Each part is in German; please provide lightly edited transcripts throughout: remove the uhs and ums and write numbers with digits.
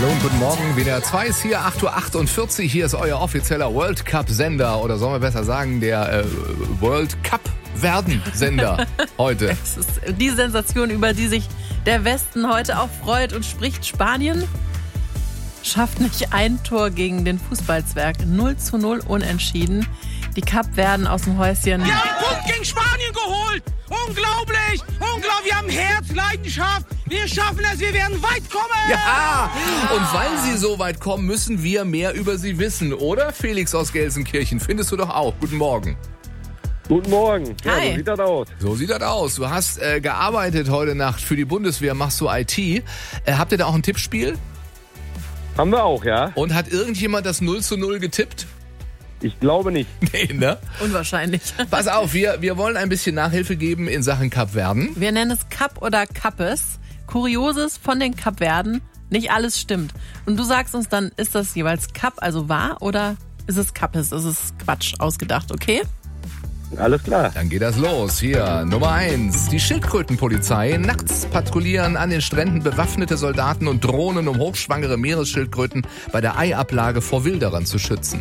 Hallo und guten Morgen. WDR 2 ist hier, 8.48 Uhr. Hier ist euer offizieller World Cup-Sender. Oder sollen wir besser sagen, der World Cup-Werden-Sender heute. Es ist die Sensation, über die sich der Westen heute auch freut und spricht. Spanien schafft nicht ein Tor gegen den Fußballzwerg. 0:0 unentschieden. Die Cup-Werden aus dem Häuschen. Wir haben einen Punkt gegen Spanien geholt. Unglaublich. Unglaublich. Wir haben Herz, Leidenschaft. Wir schaffen es. Wir werden weit kommen. Ja, und weil sie so weit kommen, müssen wir mehr über sie wissen, oder? Felix aus Gelsenkirchen, findest du doch auch. Guten Morgen. Guten Morgen. Ja, Hi. so sieht das aus. So sieht das aus. Du hast gearbeitet heute Nacht für die Bundeswehr, machst du IT. Habt ihr da auch ein Tippspiel? Haben wir auch, ja? Und hat irgendjemand das 0:0 getippt? Ich glaube nicht. Nee, ne? Unwahrscheinlich. Pass auf, wir wollen ein bisschen Nachhilfe geben in Sachen Cup-Werden. Wir nennen es Cup oder Cuppes. Kurioses von den Cup-Werden. Nicht alles stimmt. Und du sagst uns dann, ist das jeweils Cup, also wahr, oder ist es Cuppes? Ist es Quatsch ausgedacht, okay? Alles klar. Dann geht das los. Hier, Nummer 1. Die Schildkrötenpolizei. Nachts patrouillieren an den Stränden bewaffnete Soldaten und Drohnen, um hochschwangere Meeresschildkröten bei der Eiablage vor Wilderern zu schützen.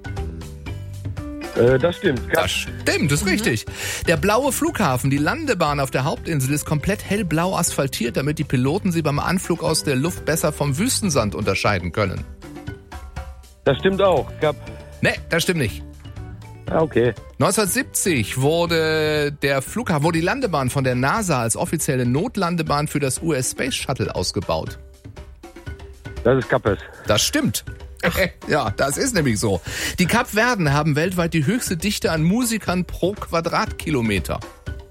Das stimmt. Das stimmt, ist richtig. Der blaue Flughafen, die Landebahn auf der Hauptinsel, ist komplett hellblau asphaltiert, damit die Piloten sie beim Anflug aus der Luft besser vom Wüstensand unterscheiden können. Das stimmt auch. Ne, das stimmt nicht. Ah, okay. 1970 wurde die Landebahn von der NASA als offizielle Notlandebahn für das US Space Shuttle ausgebaut. Das ist Kappes. Das stimmt. Ja, das ist nämlich so. Die Kapverden haben weltweit die höchste Dichte an Musikern pro Quadratkilometer.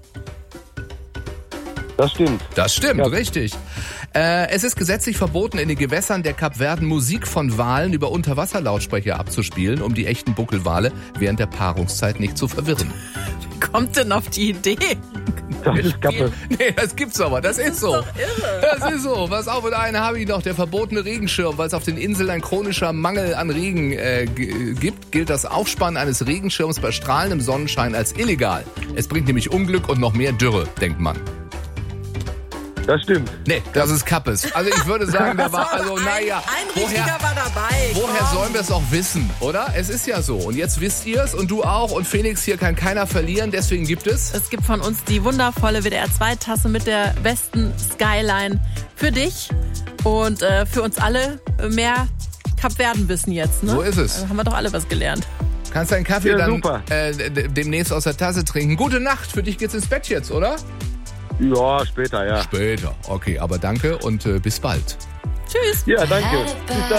Das stimmt. Das stimmt, Ja. richtig. Es ist gesetzlich verboten, in den Gewässern der Kapverden Musik von Walen über Unterwasserlautsprecher abzuspielen, um die echten Buckelwale während der Paarungszeit nicht zu verwirren. Wie kommt denn auf die Idee? Das ist Kappes. Nee, das gibt's aber, das ist so. Doch irre. Das ist so. Pass auf, und einen habe ich noch, der verbotene Regenschirm. Weil es auf den Inseln ein chronischer Mangel an Regen gibt, gilt das Aufspannen eines Regenschirms bei strahlendem Sonnenschein als illegal. Es bringt nämlich Unglück und noch mehr Dürre, denkt man. Das stimmt. Nee, das ist Kappes. Also ich würde sagen, da war, also naja, Ein richtiger war dabei. woher sollen wir es auch wissen, oder? Es ist ja so. Und jetzt wisst ihr es und du auch. Und Felix, hier kann keiner verlieren, deswegen gibt es... Es gibt von uns die wundervolle WDR 2 Tasse mit der besten Skyline für dich und für uns alle mehr Kapverden wissen jetzt. Ne? So ist es. Also haben wir doch alle was gelernt. Kannst deinen Kaffee Ja, dann super. Demnächst aus der Tasse trinken. Gute Nacht, für dich geht's ins Bett jetzt, oder? Ja, später, ja. Später. Okay, aber danke und bis bald. Tschüss. Ja, danke. Bis dann.